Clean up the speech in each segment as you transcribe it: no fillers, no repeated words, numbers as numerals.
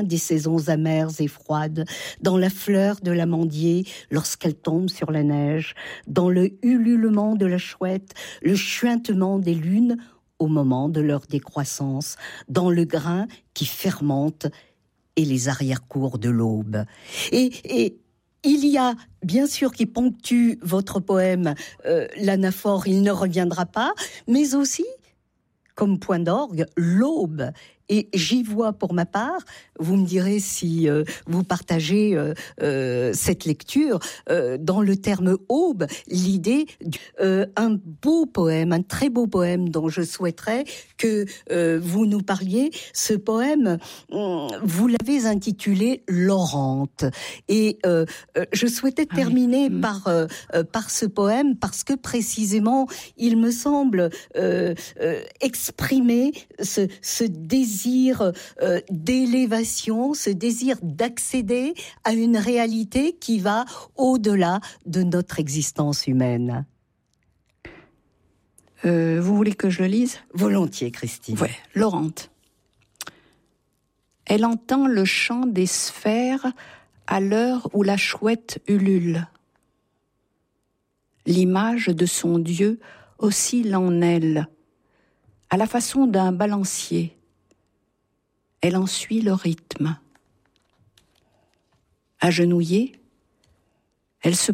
des saisons amères et froides, dans la fleur de l'amandier lorsqu'elle tombe sur la neige, dans le ululement de la chouette, le chuintement des lunes au moment de leur décroissance, dans le grain qui fermente et les arrière-cours de l'aube. Et il y a, bien sûr, qui ponctue votre poème, l'anaphore « Il ne reviendra pas », mais aussi, comme point d'orgue, l'aube. Et j'y vois, pour ma part, vous me direz si vous partagez cette lecture, dans le terme aube, l'idée d'un beau poème, un très beau poème dont je souhaiterais que vous nous parliez. Ce poème, vous l'avez intitulé Laurente. Et je souhaitais terminer par ce poème parce que précisément, il me semble exprimer ce désir d'élévation, ce désir d'accéder à une réalité qui va au-delà de notre existence humaine. Vous voulez que je le lise ? Volontiers, Christine. Ouais, Laurente. Elle entend le chant des sphères à l'heure où la chouette ulule. L'image de son Dieu oscille en elle, à la façon d'un balancier. Elle en suit le rythme. Agenouillée, elle se...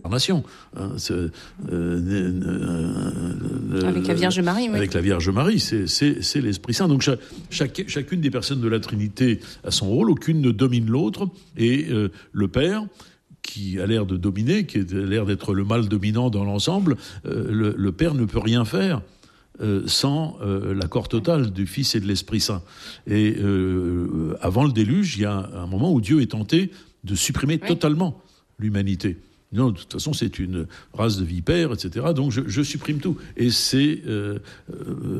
Avec la Vierge Marie, oui. Avec la Vierge Marie, c'est l'Esprit Saint. Donc chacune des personnes de la Trinité a son rôle, aucune ne domine l'autre, et le Père, qui a l'air de dominer, qui a l'air d'être le mâle dominant dans l'ensemble, le Père ne peut rien faire sans l'accord total du Fils et de l'Esprit Saint. Et avant le déluge, il y a un moment où Dieu est tenté de supprimer totalement l'humanité. Non, de toute façon, c'est une race de vipères, etc. Donc je supprime tout. Et c'est